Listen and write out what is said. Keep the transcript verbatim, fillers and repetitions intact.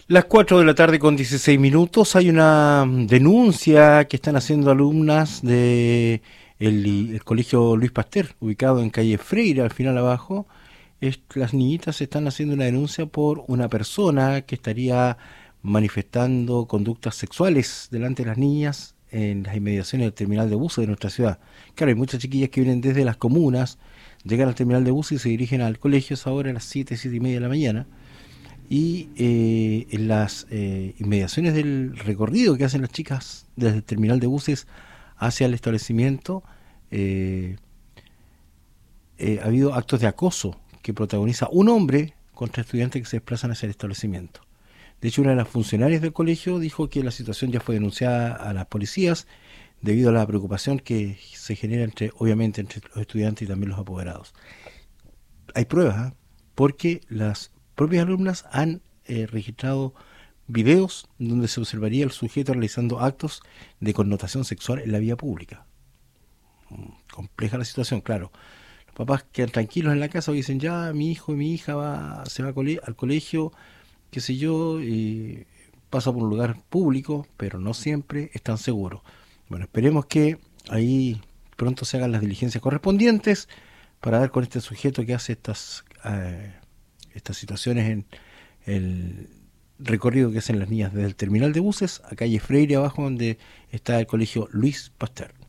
Las cuatro de la tarde con dieciséis minutos hay una denuncia que están haciendo alumnas de el, el colegio Luis Pasteur, ubicado en calle Freire, al final abajo. Es, las niñitas están haciendo una denuncia por una persona que estaría manifestando conductas sexuales delante de las niñas en las inmediaciones del terminal de buses de nuestra ciudad. Claro, hay muchas chiquillas que vienen desde las comunas, llegan al terminal de buses y se dirigen al colegio, es ahora a las siete, siete y media de la mañana, y eh, en las eh, inmediaciones del recorrido que hacen las chicas desde el terminal de buses hacia el establecimiento, eh, eh, ha habido actos de acoso que protagoniza un hombre contra estudiantes que se desplazan hacia el establecimiento. De hecho, una de las funcionarias del colegio dijo que la situación ya fue denunciada a las policías debido a la preocupación que se genera entre, obviamente, entre los estudiantes y también los apoderados. Hay pruebas, ¿eh? Porque las propias alumnas han eh, registrado videos donde se observaría al sujeto realizando actos de connotación sexual en la vía pública. Compleja la situación, claro. Los papás quedan tranquilos en la casa y dicen, ya, mi hijo y mi hija va, se va al colegio, qué sé yo, y pasa por un lugar público, pero no siempre están seguros. Bueno, esperemos que ahí pronto se hagan las diligencias correspondientes para dar con este sujeto que hace estas eh, estas situaciones en el recorrido que hacen las niñas desde el terminal de buses a calle Freire abajo donde está el colegio Luis Pasteur.